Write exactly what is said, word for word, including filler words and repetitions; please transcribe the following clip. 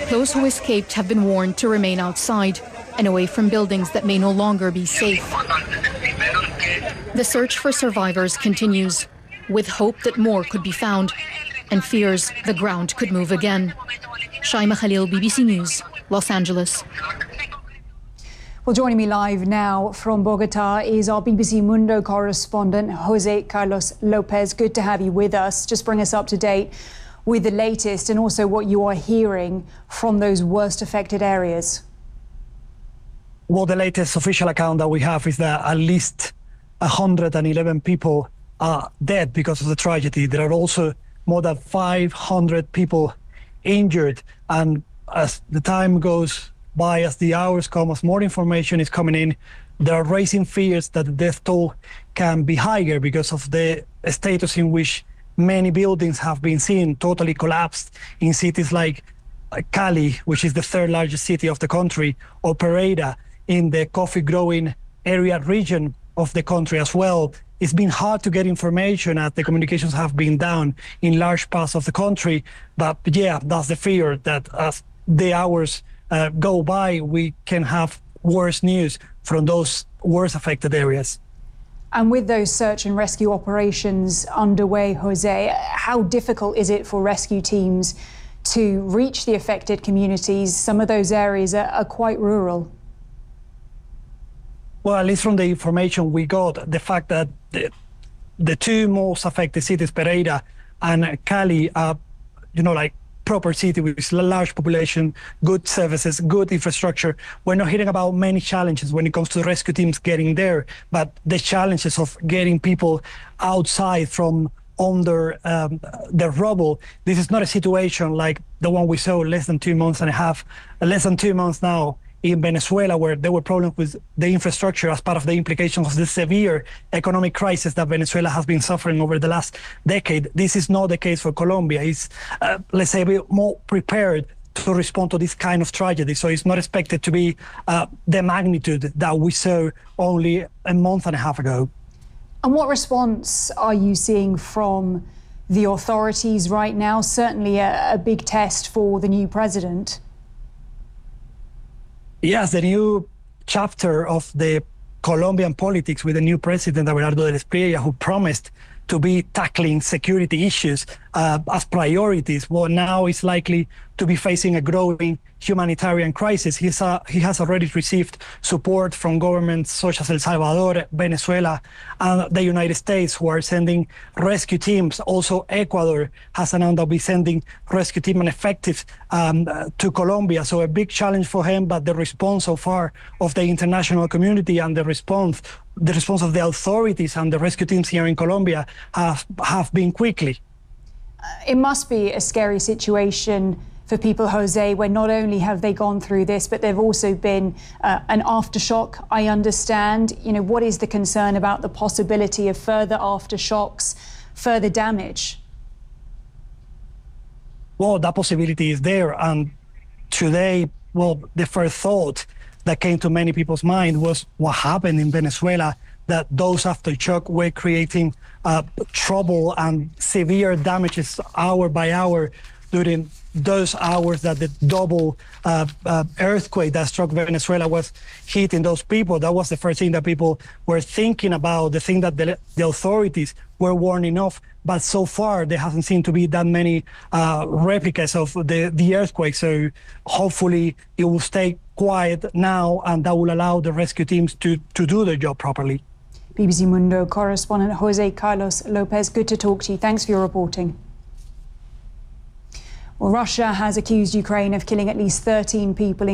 Those who escaped have been warned to remain outside and away from buildings that may no longer be safe. The search for survivors continues, with hope that more could be found and fears the ground could move again. Shaima Khalil, B B C News, Los Angeles. Well, joining me live now from Bogota is our B B C Mundo correspondent, Jose Carlos Lopez. Good to have you with us. Just bring us up to date with the latest and also what you are hearing from those worst affected areas. Well, the latest official account that we have is that at least one hundred eleven people are dead because of the tragedy. There are also more than five hundred people injured. And as the time goes by, as the hours come, as more information is coming in, there are raising fears that the death toll can be higher because of the status in which many buildings have been seen totally collapsed in cities like Cali, which is the third largest city of the country, or Pereira in the coffee growing area region of the country as well. It's been hard to get information as the communications have been down in large parts of the country. But yeah, that's the fear, that as the hours uh, go by, we can have worse news from those worst affected areas. And with those search and rescue operations underway, Jose, how difficult is it for rescue teams to reach the affected communities? Some of those areas are, are quite rural. Well, at least from the information we got, the fact that the, the two most affected cities, Pereira and Cali, are, you know, like proper city with a large population, good services, good infrastructure. We're not hearing about many challenges when it comes to rescue teams getting there, but the challenges of getting people outside from under um, the rubble. This is not a situation like the one we saw less than two months and a half, less than two months now, in Venezuela, where there were problems with the infrastructure as part of the implications of the severe economic crisis that Venezuela has been suffering over the last decade. This is not the case for Colombia. It's, uh, let's say, a bit more prepared to respond to this kind of tragedy. So it's not expected to be uh, the magnitude that we saw only a month and a half ago. And what response are you seeing from the authorities right now? Certainly a, a big test for the new president. Yes, the new chapter of the Colombian politics with the new president, Abelardo del Espriella, who promised to be tackling security issues uh, as priorities, well, now is likely to be facing a growing humanitarian crisis. He's, uh, he has already received support from governments such as El Salvador, Venezuela, and the United States, who are sending rescue teams. Also, Ecuador has announced they'll be sending rescue team and effective um, to Colombia. So a big challenge for him, but the response so far of the international community and the response the response of the authorities and the rescue teams here in Colombia have, have been quickly. It must be a scary situation for people, Jose, where not only have they gone through this, but they've also been uh, an aftershock, I understand. You know, what is the concern about the possibility of further aftershocks, further damage? Well, that possibility is there. And today, well, the first thought that came to many people's mind was what happened in Venezuela, that those aftershock were creating uh, trouble and severe damages hour by hour during those hours that the double uh, uh, earthquake that struck Venezuela was hitting those people. That was the first thing that people were thinking about, the thing that the, the authorities were warning of. But so far, there hasn't seemed to be that many uh, replicas of the, the earthquake. So hopefully it will stay quiet now, and that will allow the rescue teams to, to do their job properly. B B C Mundo correspondent Jose Carlos Lopez, good to talk to you. Thanks for your reporting. Well, Russia has accused Ukraine of killing at least thirteen people,